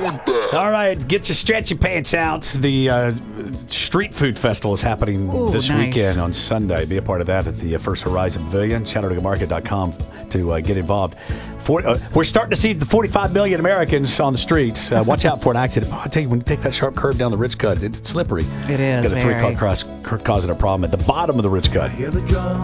All right, get your stretchy pants out. The Street Food Festival is happening this weekend on Sunday. Be a part of that at the First Horizon Pavilion. ChattanoogaMarket.com to get involved. We're starting to see the 45 million Americans on the streets. Watch out for an accident. I tell you, when you take that sharp curve down the Ridge Cut, it's slippery. It is. Got a 3-car cross causing a problem at the bottom of the Ridge Cut.